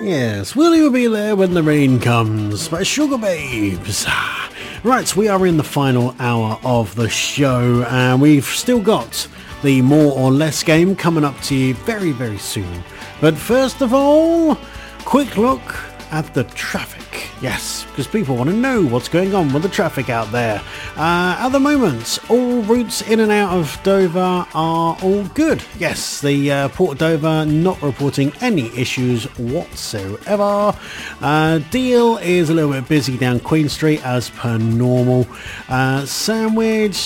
Yes, will you be there when the rain comes by Sugar Babes? Right, we are in the final hour of the show and we've still got the More or Less game coming up to you very, very soon. But first of all, quick look at the traffic. Yes, because people want to know what's going on with the traffic out there. At the moment, all routes in and out of Dover are all good. Yes, the Port of Dover not reporting any issues whatsoever. Deal is a little bit busy down Queen Street as per normal. Sandwich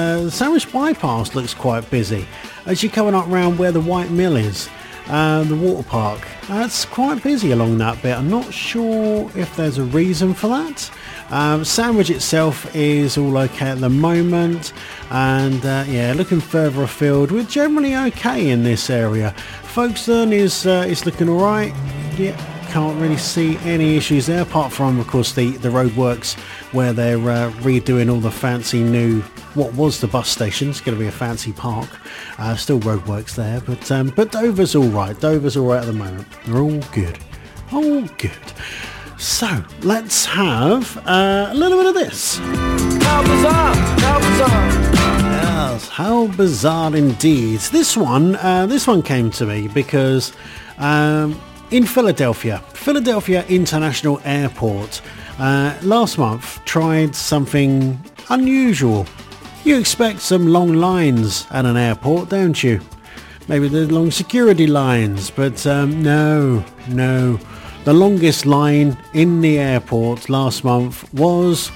Bypass looks quite busy. As you're coming up around where the White Mill is, the water park, it's quite busy along that bit. I'm not sure if there's a reason for that. Sandwich itself is all okay at the moment, and yeah, looking further afield, we're generally okay in this area. Folkestone is looking alright. Yeah, can't really see any issues there, apart from of course the roadworks where they're redoing all the fancy new, what was the bus station, it's going to be a fancy park. Still roadworks there, but Dover's alright. Dover's alright at the moment. They're all good. All good. So, let's have a little bit of this. How bizarre! How bizarre! Yes, how bizarre indeed. This one came to me because in Philadelphia International Airport, last month tried something unusual. You expect some long lines at an airport, don't you? Maybe the long security lines, but no. The longest line in the airport last month was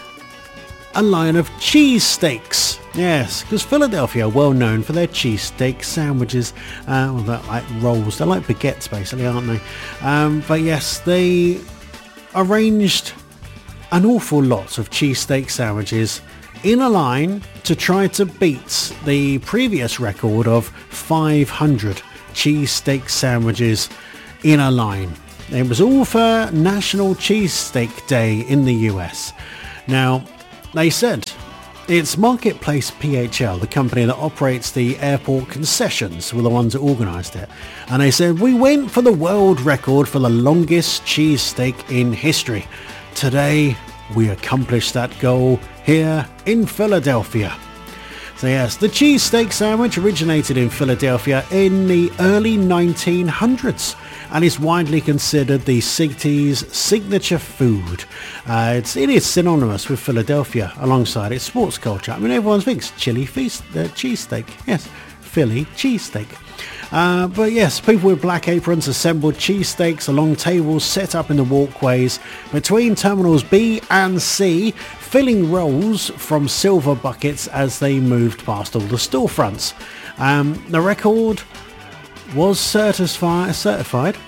a line of cheesesteaks. Yes, because Philadelphia are well known for their cheesesteak sandwiches. They're like rolls. They're like baguettes, basically, aren't they? But yes, they arranged an awful lot of cheesesteak sandwiches in a line to try to beat the previous record of 500 cheesesteak sandwiches in a line. It was all for National Cheesesteak Day in the US. Now, they said it's Marketplace PHL, the company that operates the airport concessions, were the ones that organised it. And they said, we went for the world record for the longest cheesesteak in history. Today, we accomplished that goal here in Philadelphia. So yes, the cheesesteak sandwich originated in Philadelphia in the early 1900s and is widely considered the city's signature food. It is synonymous with Philadelphia alongside its sports culture. I mean, everyone thinks cheesesteak. Yes, Philly cheesesteak. But yes, people with black aprons assembled cheesesteaks along tables set up in the walkways between terminals B and C, filling rolls from silver buckets as they moved past all the storefronts. The record was certified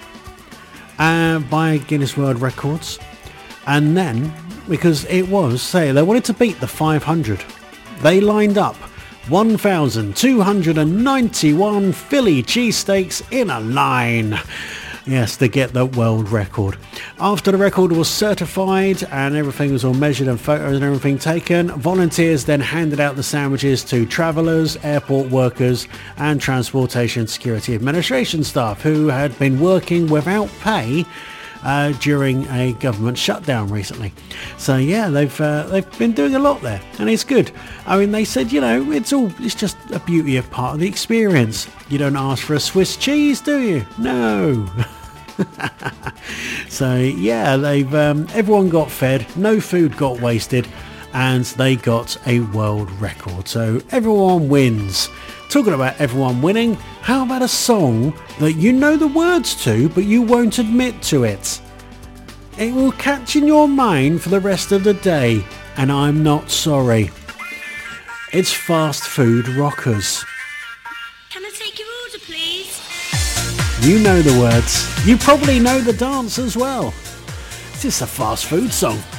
by Guinness World Records, and then, because it was, say, they wanted to beat the 500, they lined up 1,291 Philly cheesesteaks in a line. Yes, to get the world record. After the record was certified and everything was all measured and photos and everything taken, volunteers then handed out the sandwiches to travellers, airport workers and Transportation Security Administration staff who had been working without pay during a government shutdown recently. So yeah, they've been doing a lot there, and it's good. I mean, they said, you know, it's just a beauty of part of the experience. You don't ask for a Swiss cheese, do you? No. So yeah, they've everyone got fed, no food got wasted, and they got a world record. So everyone wins. Talking about everyone winning, how about a song that you know the words to but you won't admit to it? It will catch in your mind for the rest of the day, and I'm not sorry. It's Fast Food Rockers. Can I take your order, please? You know the words. You probably know the dance as well. Is this a fast food song?